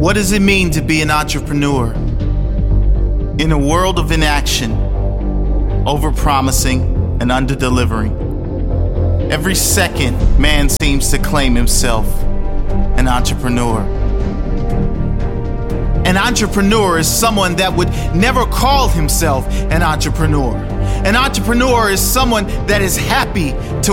What does it mean to be an entrepreneur? In a world of inaction, overpromising and underdelivering, every second man seems to claim himself an entrepreneur. An entrepreneur is someone that would never call himself an entrepreneur. An entrepreneur is someone that is happy to